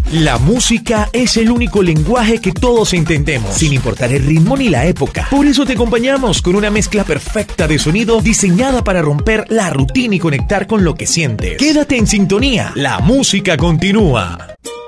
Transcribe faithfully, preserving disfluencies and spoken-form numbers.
La música es el único lenguaje que todos entendemos, sin importar el ritmo ni la época. Por eso te acompañamos con una mezcla perfecta de sonido diseñada para romper la rutina y conectar con lo que sientes. Quédate en sintonía, la música continúa.